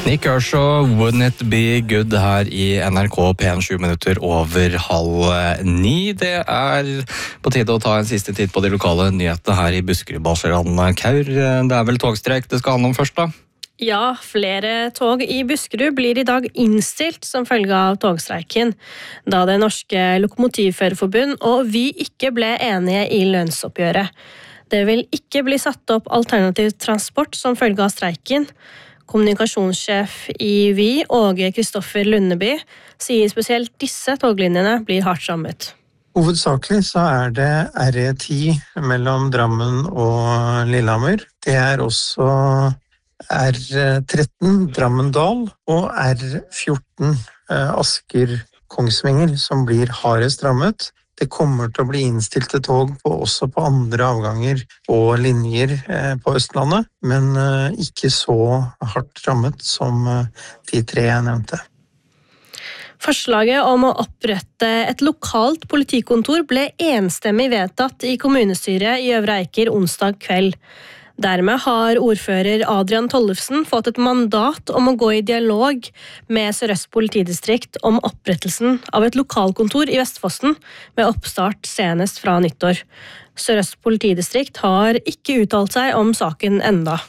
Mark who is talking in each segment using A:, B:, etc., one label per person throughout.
A: Nick Kershaw, Wouldn't It Be Good her i NRK P1 7 minutter over 8:30. Det på tide å ta en siste titt på de lokale nyhetene her i Buskerud. Kaur, det vel togstreik det skal handle om først da?
B: Ja, flere tog i Buskerud blir i dag innstilt som følge av togstreiken, da det norske lokomotivførerforbund og Vy ikke ble enige i lønnsoppgjøret. Det vil ikke bli satt opp alternativ transport som følge av streiken. Kommunikasjonssjef i Vy, Åge Kristoffer Lundeby, sier spesielt disse toglinjene blir hardt rammet.
C: Hovedsakelig så det RE10 mellom Drammen og Lillehammer. Det også R13 Drammendal og R14 Asker-Kongsvinger som blir hardest rammet. Det kommer til å bli innstilte tog også på andre avganger og linjer på Østlandet, men ikke så hardt rammet som de tre jeg nevnte.
B: Forslaget om å opprette et lokalt politikontor ble enstemmig vedtatt i kommunestyret i Øvre Eiker onsdag kveld. Dermed har ordfører Adrian Tollefsen fått et mandat om å gå i dialog med Sør-Øst politidistrikt om opprettelsen av et lokalkontor i Vestfossen med oppstart senest fra nyttår. Sør-Øst politidistrikt har ikke uttalt seg om saken enda.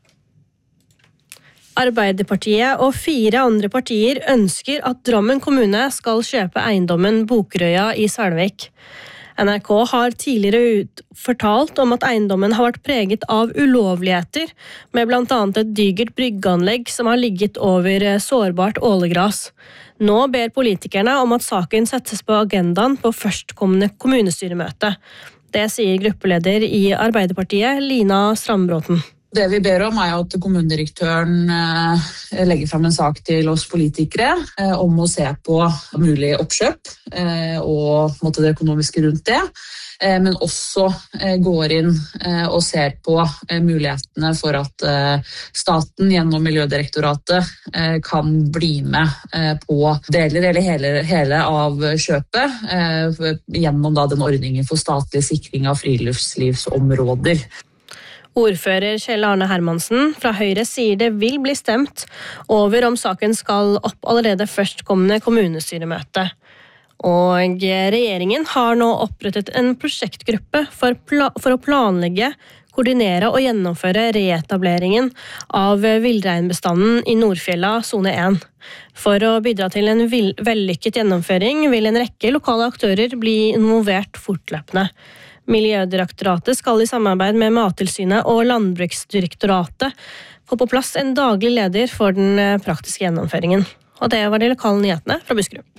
B: Arbeiderpartiet og 4 andre partier ønsker at Drammen kommune skal kjøpe eiendommen Bokerøya i Svelvik. NRK har tidligere fortalt om at eiendommen har vært preget av ulovligheter, med blant annet et dygert bryggeanlegg som har ligget over sårbart ålegras. Nå ber politikerne om at saken settes på agendaen på førstkommende kommunestyremøte. Det sier gruppeleder i Arbeiderpartiet, Lina Strandbråten.
D: Det vi ber om at kommunedirektøren legger frem en sak til oss politikere om å se på mulig oppkjøp og det økonomiske rundt det, men også går inn og ser på mulighetene for at staten gjennom Miljødirektoratet kan bli med på deler eller hele av kjøpet gjennom den ordningen for statlig sikring av friluftslivsområder.
B: Ordfører Kjell Arne Hermansen fra Høyre sier det vil bli stemt over om saken skal opp allerede førstkommende kommunestyremøte. Og regjeringen har nå opprettet en prosjektgruppe for å planlegge, koordinere og gjennomføre reetableringen av villreinbestanden i Nordfjella, zone 1. For å bidra til en vellykket gjennomføring vil en rekke lokale aktører bli involvert fortløpende. Miljødirektoratet skal i samarbeid med Mattilsynet og Landbruksdirektoratet få på plass en daglig leder for den praktiske gjennomføringen. Og det var de lokale nyhetene fra Buskerud.